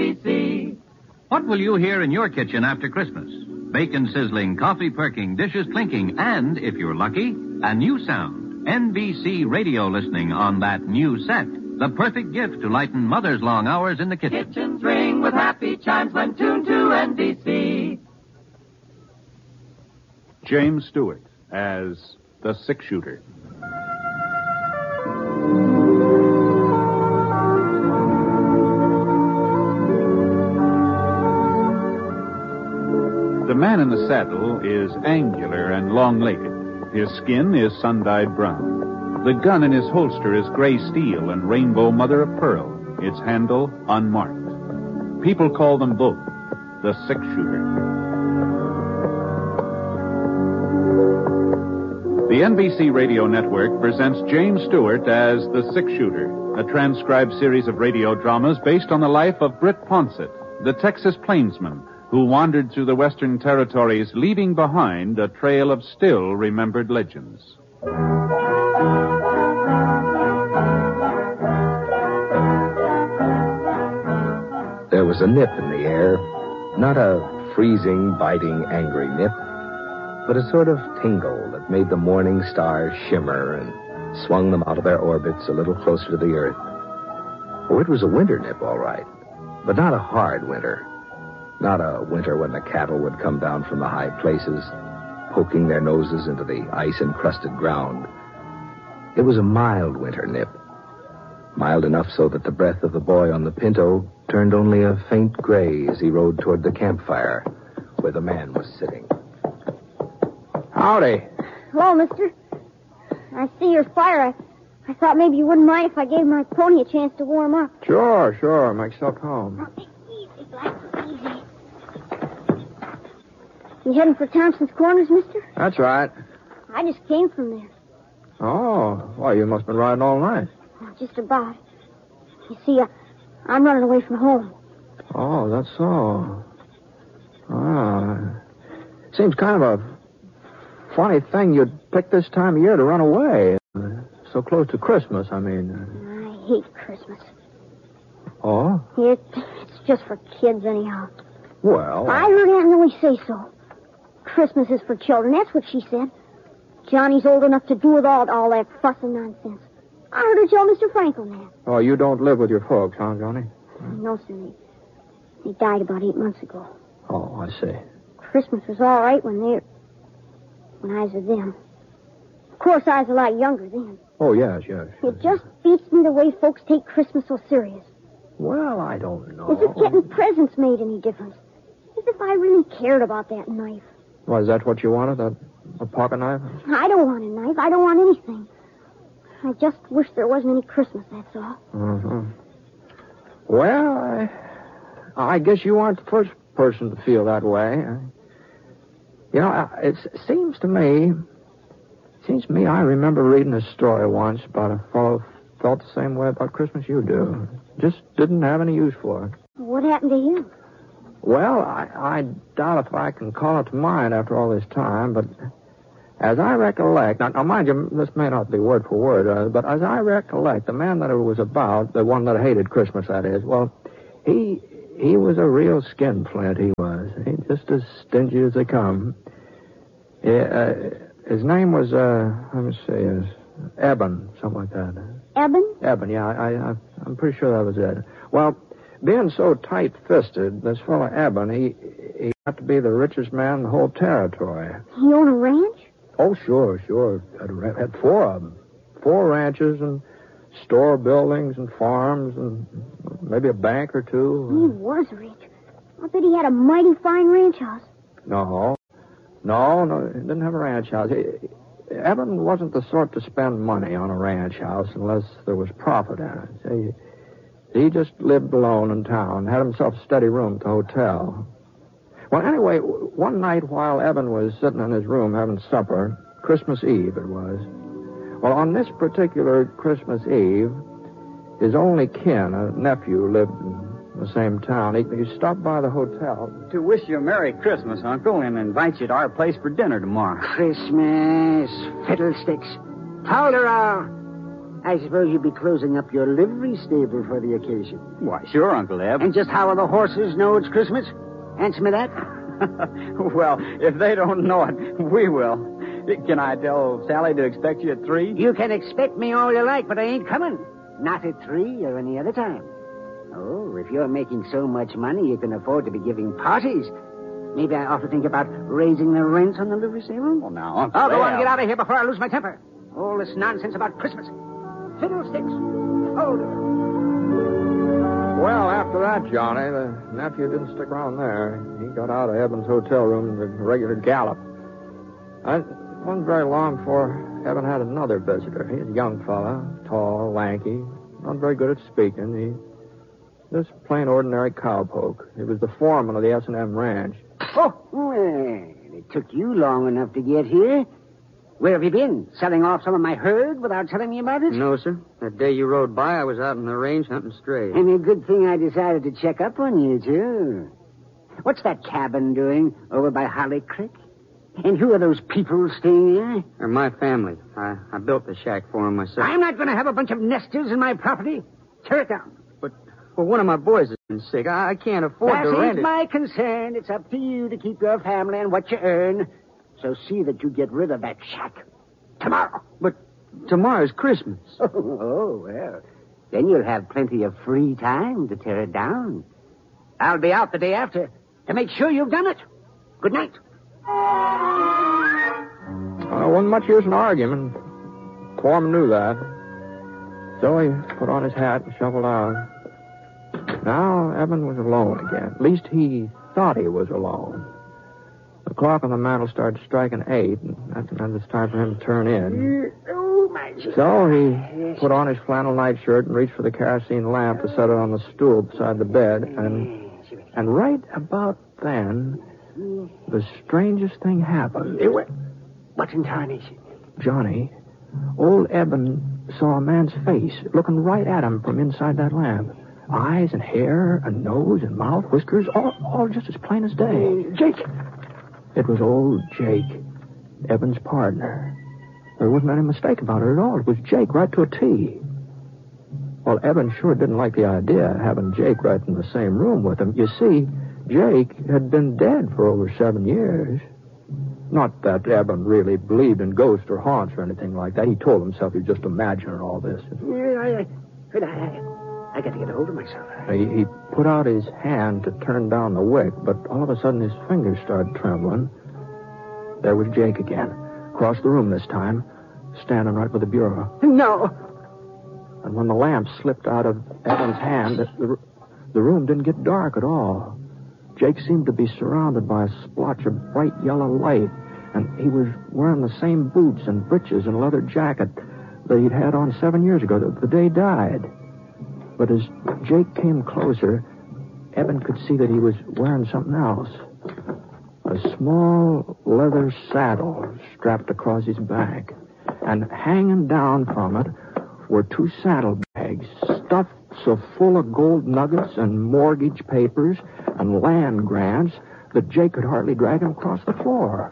NBC. What will you hear in your kitchen after Christmas? Bacon sizzling, coffee perking, dishes clinking, and, if you're lucky, a new sound. NBC radio listening on that new set. The perfect gift to lighten Mother's long hours in the kitchen. Kitchens ring with happy chimes when tuned to NBC. James Stewart as the six-shooter. The man in the saddle is angular and long-legged. His skin is sun-dyed brown. The gun in his holster is gray steel and rainbow mother-of-pearl, its handle unmarked. People call them both the six-shooter. The NBC Radio Network presents James Stewart as the six-shooter, a transcribed series of radio dramas based on the life of Britt Ponsett, the Texas plainsman, who wandered through the Western Territories, leaving behind a trail of still-remembered legends. There was a nip in the air, not a freezing, biting, angry nip, but a sort of tingle that made the morning stars shimmer and swung them out of their orbits a little closer to the earth. Oh, it was a winter nip, all right, but not a hard winter. Not a winter when the cattle would come down from the high places, poking their noses into the ice-encrusted ground. It was a mild winter nip. Mild enough so that the breath of the boy on the Pinto turned only a faint gray as he rode toward the campfire where the man was sitting. Howdy. Hello, mister. I see your fire. I thought maybe you wouldn't mind if I gave my pony a chance to warm up. Sure. Make yourself home. Now, easy, Black, easy. You heading for Thompson's Corners, mister? That's right. I just came from there. Oh, well, you must have been riding all night. Well, just about. You see, I'm running away from home. Oh, that's so. Seems kind of a funny thing you'd pick this time of year to run away. So close to Christmas, I mean. I hate Christmas. Oh? It's just for kids, anyhow. Well... I heard Aunt Millie say so. Christmas is for children, that's what she said. Johnny's old enough to do without all that fuss and nonsense. I heard her tell Mr. Franklin that. Oh, you don't live with your folks, huh, Johnny? No, sir. They died about 8 months ago. Oh, I see. Christmas was all right when I was with them. Of course, I was a lot younger then. Oh, yes. It just beats me the way folks take Christmas so serious. Well, I don't know. As if getting presents made any difference. As if I really cared about that knife. Was that what you wanted, a pocket knife? I don't want a knife. I don't want anything. I just wish there wasn't any Christmas, that's all. Uh-huh. Well, I guess you aren't the first person to feel that way. You know, it seems to me I remember reading a story once about a fellow who felt the same way about Christmas you do. Just didn't have any use for it. What happened to him? Well, I doubt if I can call it to mind after all this time, but as I recollect... Now, mind you, this may not be word for word, but as I recollect, the man that it was about, the one that hated Christmas, that is, well, he was a real skinflint, he was. He just as stingy as they come. His name was, let me see, Eben, something like that. Eben? Eben, yeah, I'm pretty sure that was it. Well... Being so tight-fisted, this fellow Eben, he got to be the richest man in the whole territory. He owned a ranch? Oh, sure. Had 4 of them. 4 ranches and store buildings and farms and maybe a bank or 2. He was rich. I bet he had a mighty fine ranch house. No, he didn't have a ranch house. Eben wasn't the sort to spend money on a ranch house unless there was profit in it. He just lived alone in town, had himself a steady room at the hotel. Well, anyway, one night while Eben was sitting in his room having supper, Christmas Eve it was. Well, on this particular Christmas Eve, his only kin, a nephew, lived in the same town. He stopped by the hotel. To wish you a Merry Christmas, Uncle, and invite you to our place for dinner tomorrow. Christmas, fiddlesticks. Fowler, I suppose you'd be closing up your livery stable for the occasion. Why, sure, Uncle Eb. And just how will the horses know it's Christmas? Answer me that. Well, if they don't know it, we will. Can I tell Sally to expect you at 3? You can expect me all you like, but I ain't coming. Not at 3 or any other time. Oh, if you're making so much money you can afford to be giving parties, maybe I ought to think about raising the rent on the livery stable. Well, now, Uncle I'll go Eb. and get out of here before I lose my temper. All this nonsense about Christmas. Fiddlesticks. Hold it. Well, after that, Johnny, the nephew didn't stick around there. He got out of Eben's hotel room in a regular gallop. And it wasn't very long before Eben had another visitor. He was a young fella, tall, lanky, not very good at speaking. Just plain ordinary cowpoke. He was the foreman of the S&M ranch. Oh, well, it took you long enough to get here. Where have you been? Selling off some of my herd without telling me about it? No, sir. That day you rode by, I was out in the range hunting strays. And a good thing I decided to check up on you, too. What's that cabin doing over by Holly Creek? And who are those people staying there? They're my family. I built the shack for them myself. I'm not going to have a bunch of nesters in my property. Tear it down. Well, one of my boys has been sick. I can't afford That to rent ain't it. my concern. It's up to you to keep your family and what you earn. So see that you get rid of that shack. Tomorrow. But tomorrow's Christmas. Oh, well. Then you'll have plenty of free time to tear it down. I'll be out the day after to make sure you've done it. Good night. Wasn't much use in arguing. Foreman knew that. So he put on his hat and shuffled out. Now Eben was alone again. At least he thought he was alone. The clock on the mantel started striking 8, and that's when it was time for him to turn in. Oh, my... So he put on his flannel nightshirt and reached for the kerosene lamp to set it on the stool beside the bed. And right about then, the strangest thing happened. What in tarnation? Johnny, old Eben saw a man's face looking right at him from inside that lamp. Eyes and hair and nose and mouth, whiskers, all just as plain as day. Jake! It was old Jake, Eben's partner. There wasn't any mistake about it at all. It was Jake right to a T. Well, Eben sure didn't like the idea of having Jake right in the same room with him. You see, Jake had been dead for over 7 years. Not that Eben really believed in ghosts or haunts or anything like that. He told himself he was just imagining all this. I got to get a hold of myself. He put out his hand to turn down the wick, but all of a sudden his fingers started trembling. There was Jake again, across the room this time, standing right by the bureau. No. And when the lamp slipped out of Eben's hand, the room didn't get dark at all. Jake seemed to be surrounded by a splotch of bright yellow light, and he was wearing the same boots and breeches and leather jacket that he'd had on 7 years ago, the day he died. But as Jake came closer, Eben could see that he was wearing something else. A small leather saddle strapped across his back. And hanging down from it were 2 saddlebags stuffed so full of gold nuggets and mortgage papers and land grants that Jake could hardly drag him across the floor.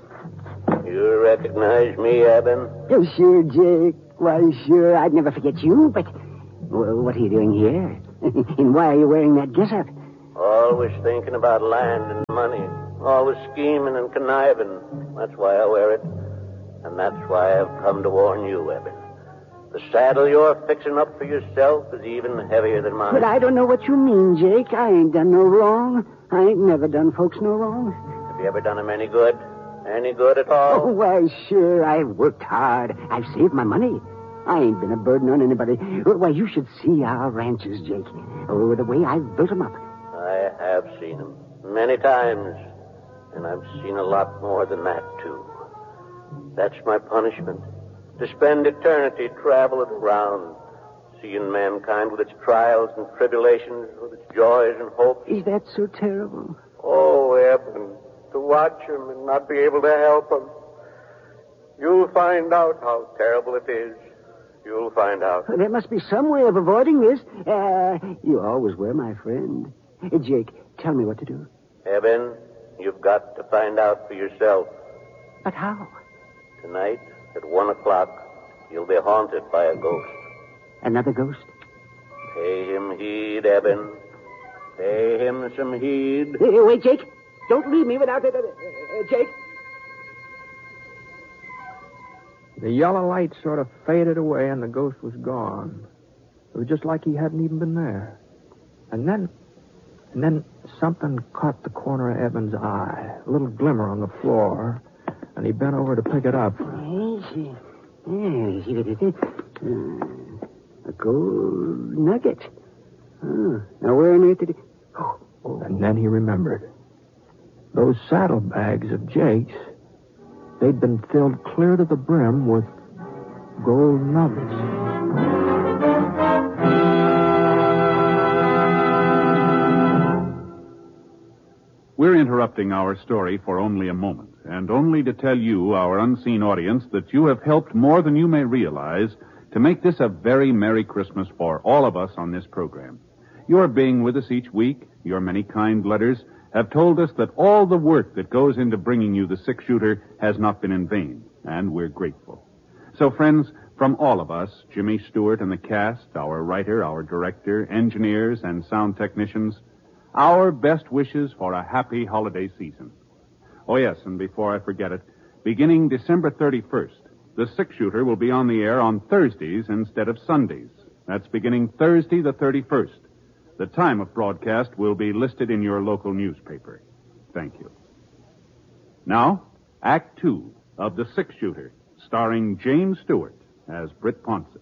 You recognize me, Eben? Oh, sure, Jake. Why, sure, I'd never forget you, but... Well, what are you doing here? And why are you wearing that getup? Always thinking about land and money. Always scheming and conniving. That's why I wear it. And that's why I've come to warn you, Eben. The saddle you're fixing up for yourself is even heavier than mine. But I don't know what you mean, Jake. I ain't done no wrong. I ain't never done folks no wrong. Have you ever done them any good? Any good at all? Oh, why, sure. I've worked hard. I've saved my money. I ain't been a burden on anybody. Why, you should see our ranches, Jake. Oh, the way I've built them up. I have seen them many times. And I've seen a lot more than that, too. That's my punishment. To spend eternity traveling around, seeing mankind with its trials and tribulations, with its joys and hopes. Is that so terrible? Oh, Eben, to watch him and not be able to help him. You'll find out how terrible it is. You'll find out. There must be some way of avoiding this. You always were my friend. Jake, tell me what to do. Eben, you've got to find out for yourself. But how? Tonight, at 1 o'clock, you'll be haunted by a ghost. Another ghost? Pay him heed, Eben. Pay him some heed. Hey, wait, Jake. Don't leave me without it. Jake. The yellow light sort of faded away and the ghost was gone. It was just like he hadn't even been there. And then something caught the corner of Eben's eye. A little glimmer on the floor. And he bent over to pick it up. A gold nugget. Oh, now where on earth did it... Oh. And then he remembered. Those saddlebags of Jake's, they'd been filled clear to the brim with gold nuggets. We're interrupting our story for only a moment, and only to tell you, our unseen audience, that you have helped more than you may realize to make this a very Merry Christmas for all of us on this program. Your being with us each week, your many kind letters, have told us that all the work that goes into bringing you the six-shooter has not been in vain, and we're grateful. So, friends, from all of us, Jimmy Stewart and the cast, our writer, our director, engineers, and sound technicians, our best wishes for a happy holiday season. Oh, yes, and before I forget it, beginning December 31st, the six-shooter will be on the air on Thursdays instead of Sundays. That's beginning Thursday the 31st. The time of broadcast will be listed in your local newspaper. Thank you. Now, Act 2 of The Six-Shooter, starring James Stewart as Britt Ponsett.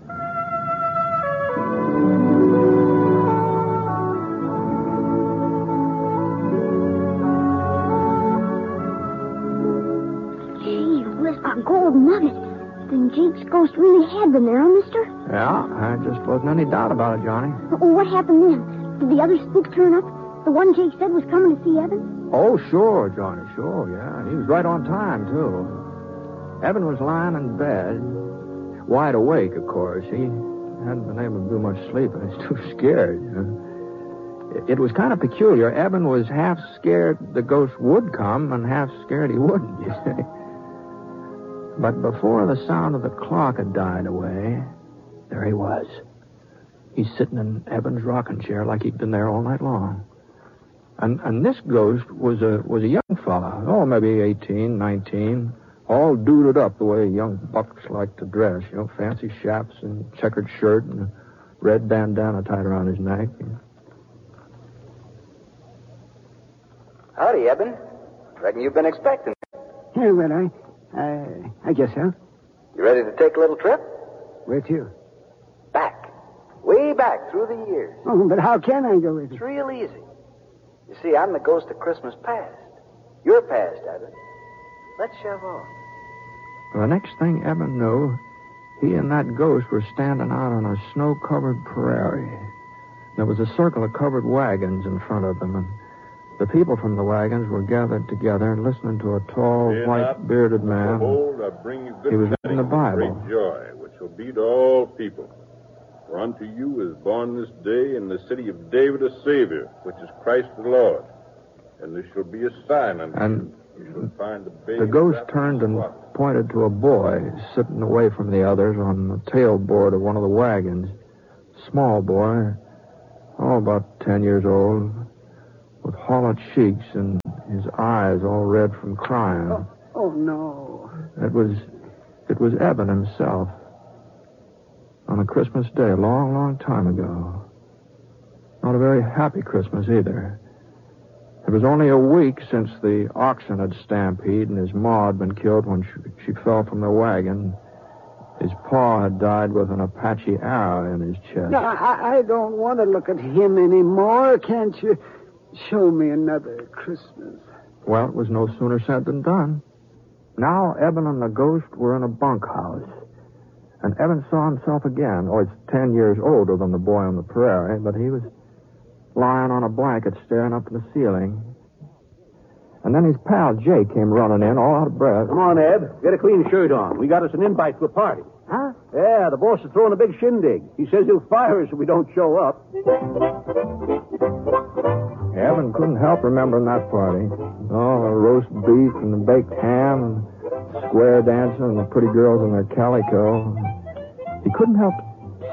A gold nugget. Then Jake's ghost really had been there, huh, mister? Yeah, there just wasn't any doubt about it, Johnny. Oh, what happened then? Did the other spook turn up? The one Jake said was coming to see Eben? Oh, sure, Johnny, sure, yeah. He was right on time, too. Eben was lying in bed, wide awake, of course. He hadn't been able to do much sleeping. He was too scared. It was kind of peculiar. Eben was half scared the ghost would come and half scared he wouldn't, you see. But before the sound of the clock had died away, there he was. He's sitting in Eben's rocking chair like he'd been there all night long. And this ghost was a young fella. Oh, maybe 18, 19. All duded up the way young bucks like to dress. You know, fancy chaps and checkered shirt and a red bandana tied around his neck. Howdy, Eben. Reckon you've been expecting. Yeah, well, I guess so. You ready to take a little trip? Where to? Back. Way back through the years. Oh, but how can I go with you? It's real easy. You see, I'm the ghost of Christmas past. You're past, Eben. Let's shove off. The next thing Eben knew, he and that ghost were standing out on a snow-covered prairie. There was a circle of covered wagons in front of them, and the people from the wagons were gathered together and listening to a tall, white-bearded man. Behold, I bring you good He was reading the tidings of Bible. Great joy, which will be to all people. For unto you is born this day in the city of David a Savior, which is Christ the Lord. And this shall be a sign unto you. You shall find the baby. The ghost wrapped turned in and water. pointed to a boy sitting away from the others on the tailboard of one of the wagons. Small boy, about 10 years old, with hollow cheeks and his eyes all red from crying. Oh, no. It was Eben himself. On a Christmas day, a long, long time ago. Not a very happy Christmas either. It was only a week since the oxen had stampeded and his ma had been killed when she fell from the wagon. His pa had died with an Apache arrow in his chest. No, I don't want to look at him anymore. Can't you show me another Christmas? Well, it was no sooner said than done. Now Eben and the ghost were in a bunkhouse. And Eben saw himself again. Oh, he's 10 years older than the boy on the prairie, but he was lying on a blanket staring up at the ceiling. And then his pal Jake came running in, all out of breath. Come on, Eb. Get a clean shirt on. We got us an invite to a party. Huh? Yeah, the boss is throwing a big shindig. He says he'll fire us if we don't show up. Eben couldn't help remembering that party. Oh, the roast beef and the baked ham, and square dancing and the pretty girls in their calico. He couldn't help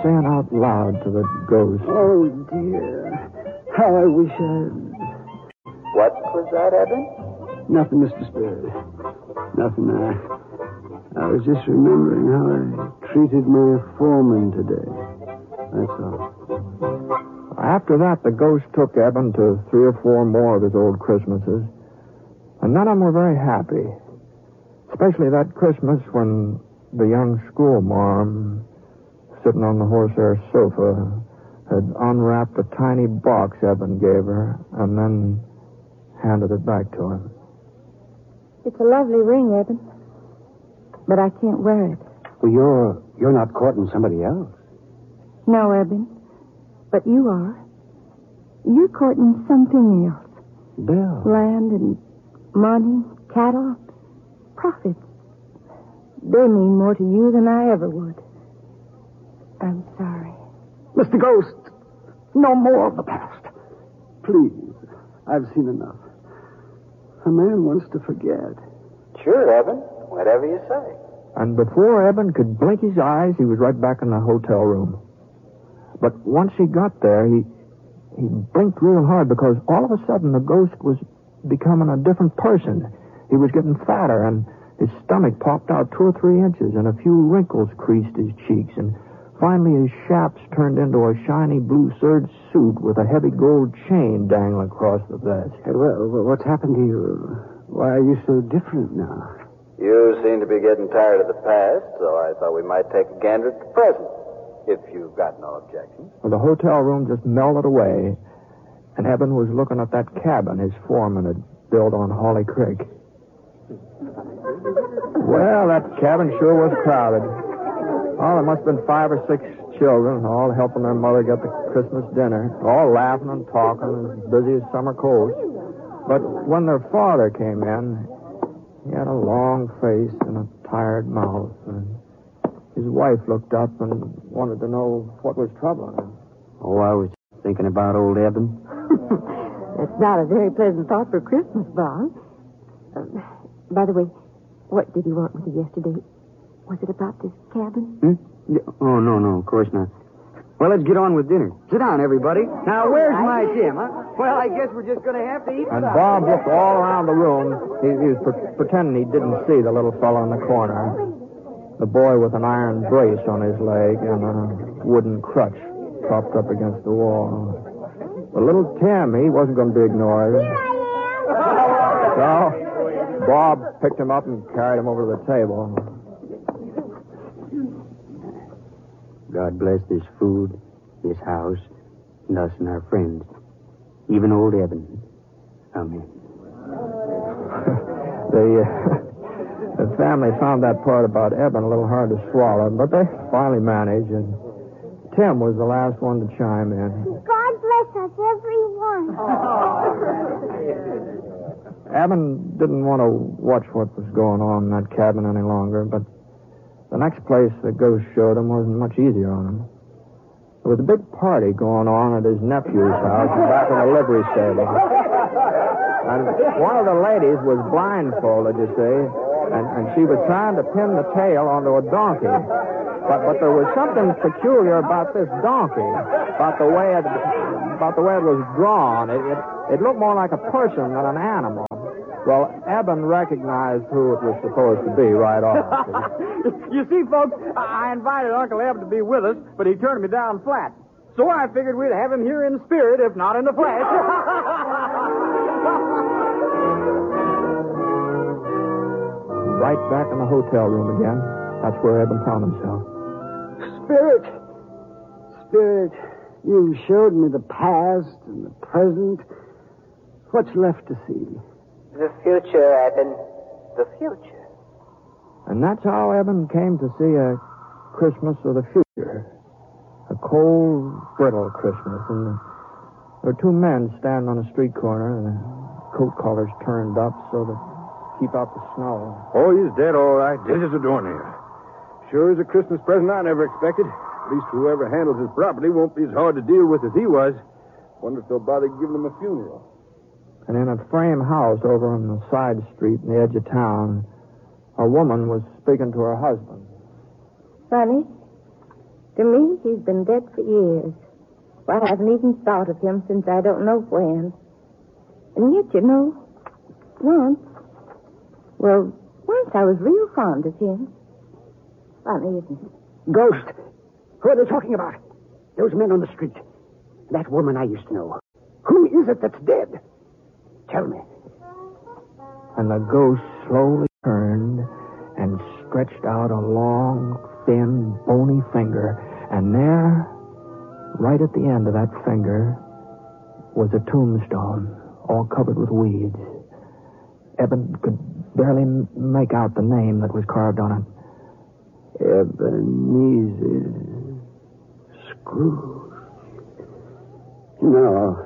saying out loud to the ghost, "Oh, dear. How I wish I..." What was that, Eben? Nothing, Mr. Spirit. Nothing. I was just remembering how I treated my foreman today. That's all. After that, the ghost took Eben to 3 or 4 more of his old Christmases, and none of them were very happy. Especially that Christmas when the young schoolmarm, sitting on the horsehair sofa, had unwrapped a tiny box Eben gave her and then handed it back to him. It's a lovely ring, Eben, but I can't wear it. Well, you're not courting somebody else. No, Eben, but you are. You're courting something else. Bill. Land and money, cattle, profits. They mean more to you than I ever would. I'm sorry. Mr. Ghost, no more of the past. Please, I've seen enough. A man wants to forget. Sure, Eben. Whatever you say. And before Eben could blink his eyes, he was right back in the hotel room. But once he got there, he blinked real hard because all of a sudden the ghost was becoming a different person. He was getting fatter, and his stomach popped out 2 or 3 inches, and a few wrinkles creased his cheeks, and finally his chaps turned into a shiny blue serge suit with a heavy gold chain dangling across the vest. Hey, well, what's happened to you? Why are you so different now? You seem to be getting tired of the past, so I thought we might take a gander at the present, if you've got no objections. Well, the hotel room just melted away, and Eben was looking at that cabin his foreman had built on Holly Creek. Well, that cabin sure was crowded. Oh, there must have been 5 or 6 children, all helping their mother get the Christmas dinner, all laughing and talking, as busy as summer colds. But when their father came in, he had a long face and a tired mouth, and his wife looked up and wanted to know what was troubling him. Oh, I was thinking about old Eben. That's not a very pleasant thought for Christmas, Bob. By the way, what did you want with you yesterday? Was it about this cabin? Oh, no, of course not. Well, let's get on with dinner. Sit down, everybody. Now, where's my Tim, huh? Well, I guess we're just going to have to eat. And Bob looked all around the room. He was pretending he didn't see the little fellow in the corner. The boy with an iron brace on his leg and a wooden crutch propped up against the wall. But little Tim, he wasn't going to be ignored. So Bob picked him up and carried him over to the table. God bless this food, this house, and us and our friends. Even old Eben. Amen. The family found that part about Eben a little hard to swallow, but they finally managed, and Tim was the last one to chime in. God bless us, everyone. Eben didn't want to watch what was going on in that cabin any longer, but the next place the ghost showed him wasn't much easier on him. There was a big party going on at his nephew's house back in the livery stable. And one of the ladies was blindfolded, you see, and she was trying to pin the tail onto a donkey. But there was something peculiar about this donkey, about the way it was drawn. It looked more like a person than an animal. Well, Eben recognized who it was supposed to be right off. You see, folks, I invited Uncle Eb to be with us, but he turned me down flat. So I figured we'd have him here in spirit, if not in the flesh. Right back in the hotel room again. That's where Eben found himself. Spirit, you showed me the past and the present. What's left to see? The future, Eben. The future. And that's how Eben came to see a Christmas of the future. A cold, brittle Christmas. And there were 2 men standing on a street corner, and their coat collars turned up so to keep out the snow. Oh, he's dead, all right. Dead as a doornail. Sure is a Christmas present I never expected. At least whoever handles his property won't be as hard to deal with as he was. Wonder if they'll bother giving him a funeral. And in a frame house over on the side street in the edge of town, a woman was speaking to her husband. Sonny, To me, he's been dead for years. Well, I haven't even thought of him since I don't know when. And yet, once I was real fond of him. Funny, isn't it? Ghost. Who are they talking about? Those men on the street. That woman I used to know. Who is it that's dead? Tell me. And the ghost slowly turned and stretched out a long, thin, bony finger. And there, right at the end of that finger, was a tombstone, all covered with weeds. Eben could barely make out the name that was carved on it. Ebenezer Scrooge. No.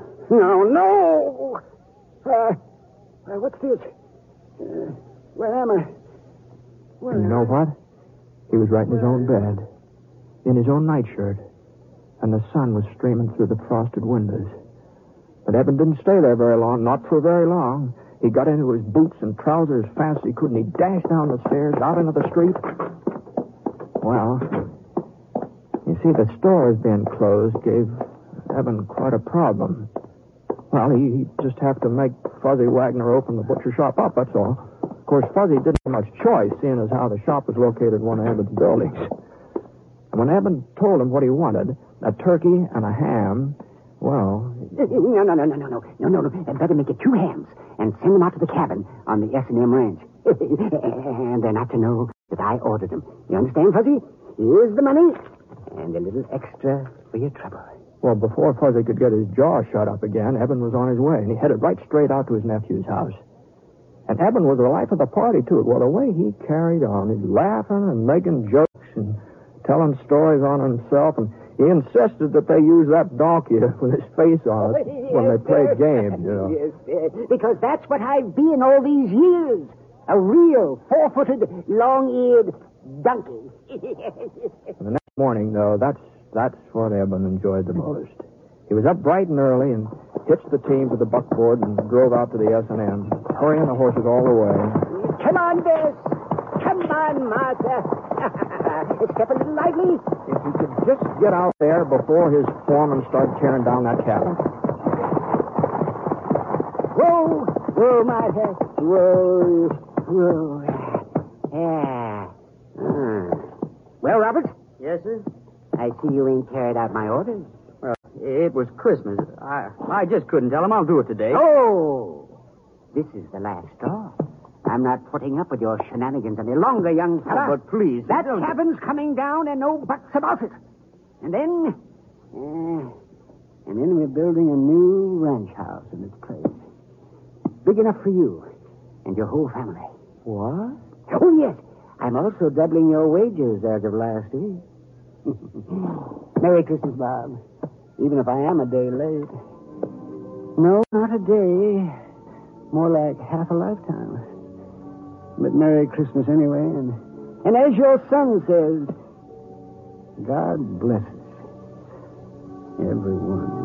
What's this? Where am I? And you know what? He was right in his own bed, in his own nightshirt, and the sun was streaming through the frosted windows. But Eben didn't stay there very long, not for very long. He got into his boots and trousers as fast as he could, and he dashed down the stairs, out into the street. Well, you see, the stores being closed gave Eben quite a problem. Well, he'd just have to make Fuzzy Wagner open the butcher shop up, that's all. Of course, Fuzzy didn't have much choice, seeing as how the shop was located in one of Eben's buildings. And when Eben told him what he wanted, a turkey and a ham, well... No. Better make it 2 hams and send them out to the cabin on the S&M ranch. And they're not to know that I ordered them. You understand, Fuzzy? Here's the money and a little extra for your trouble. Well, before Fuzzy could get his jaw shut up again, Eben was on his way, and he headed right straight out to his nephew's house. And Eben was the life of the party, too. Well, the way he carried on, he's laughing and making jokes and telling stories on himself, and he insisted that they use that donkey with his face on it when they played games, Yes, because that's what I've been all these years. A real 4-footed, long-eared donkey. And the next morning, though, that's what Eben enjoyed the most. He was up bright and early and hitched the team to the buckboard and drove out to the S&M, hurrying the horses all the way. Come on, Bess. Come on, Martha. Step a little lively. If he could just get out there before his foreman started tearing down that cabin. Whoa, Martha. Whoa. Yeah. Well, Robert? Yes, sir? I see you ain't carried out my orders. Well, it was Christmas. I just couldn't tell him I'll do it today. Oh! This is the last straw. I'm not putting up with your shenanigans any longer, young fella. Oh, but please... That cabin's coming down and no buts about it. And then we're building a new ranch house in its place. Big enough for you and your whole family. What? Oh, yes. I'm also doubling your wages as of last week. Merry Christmas, Bob. Even if I am a day late. No, not a day. More like half a lifetime. But Merry Christmas anyway. And as your son says, God blesses everyone.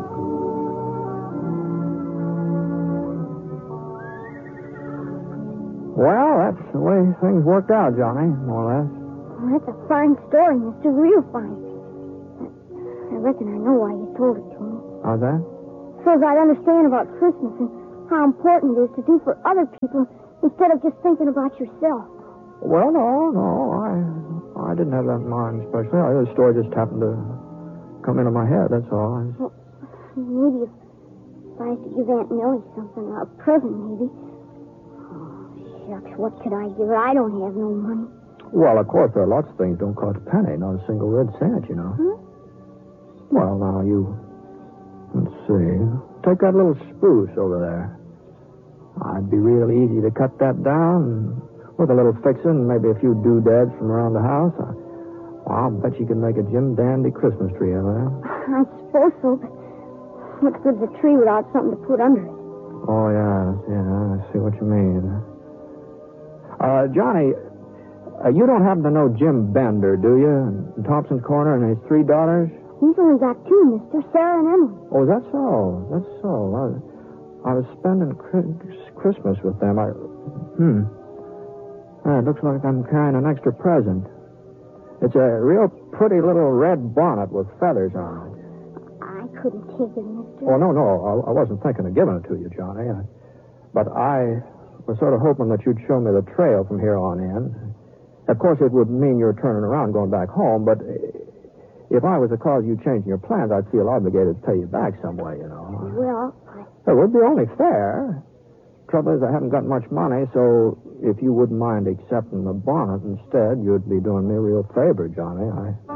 Well, that's the way things worked out, Johnny, more or less. Well, that's a fine story, Mister. Real fine. I reckon I know why you told it to me. How's that? So that I understand about Christmas and how important it is to do for other people instead of just thinking about yourself. Well, no. I didn't have that in mind, especially. The story just happened to come into my head, that's all. Well, maybe if I had to give Aunt Millie something, a present, maybe. Shucks, what could I give her? I don't have no money. Well, of course, there are lots of things don't cost a penny, not a single red cent, you know. Huh? Well, now, let's see. Take that little spruce over there. It'd be real easy to cut that down with a little fixing and maybe a few doodads from around the house. I'll bet you could make a Jim Dandy Christmas tree out of that. I suppose so, but what good's a tree without something to put under it? Oh, yeah, I see what you mean. Johnny, you don't happen to know Jim Bender, do you? In Thompson's Corner and his 3 daughters? He's only got 2, mister. Sarah and Emily. Oh, that's so. I was spending Christmas with them. It looks like I'm carrying an extra present. It's a real pretty little red bonnet with feathers on it. I couldn't take it, mister. Oh, no. I wasn't thinking of giving it to you, Johnny. But I was sort of hoping that you'd show me the trail from here on in. Of course, it would mean you're turning around going back home, but if I was the cause of you changing your plans, I'd feel obligated to pay you back some way, you know. Well, It would be only fair. Trouble is, I haven't got much money, so if you wouldn't mind accepting the bonnet instead, you'd be doing me a real favor, Johnny.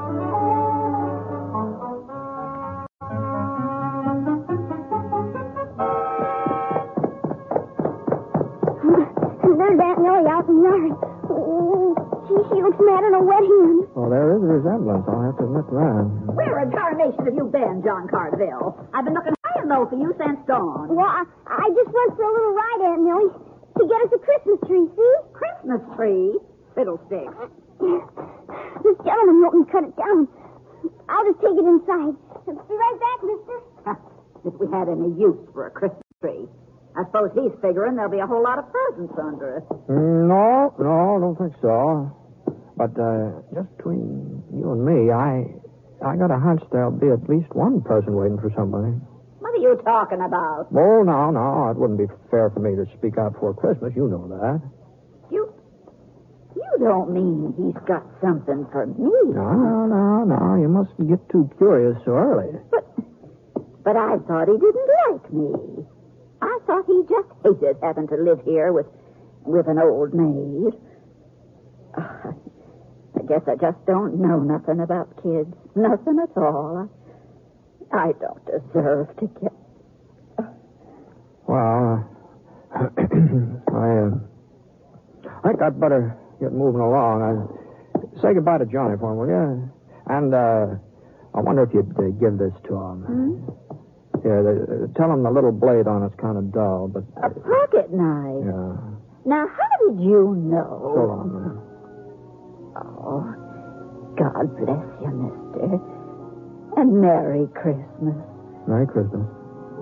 There's Aunt Millie out in the yard. Oh, she looks mad in a wet hand. Well, there is a resemblance, I'll have to admit that. Where in tarnation have you been, John Cartville? I've been looking high and low for you since dawn. Well, I just went for a little ride, Aunt Millie, to get us a Christmas tree, see? Christmas tree? Fiddlesticks. This gentleman won't cut it down. I'll just take it inside. Be right back, mister. If we had any use for a Christmas tree. I suppose he's figuring there'll be a whole lot of presents under it. No, don't think so. But just between you and me, I got a hunch there'll be at least one person waiting for somebody. What are you talking about? Oh, no. It wouldn't be fair for me to speak out before Christmas. You know that. You don't mean he's got something for me. No. You mustn't get too curious so early. But I thought he didn't like me. I thought he just hated having to live here with an old maid. I guess I just don't know nothing about kids. Nothing at all. I don't deserve to get... Well, I think I'd better get moving along. Say goodbye to Johnny for him, will you? And I wonder if you'd give this to him. Here, tell him the little blade on it's kind of dull, but... A pocket knife? Yeah. Now, how did you know? So long, man. Oh, God bless you, mister. And Merry Christmas. Merry Christmas.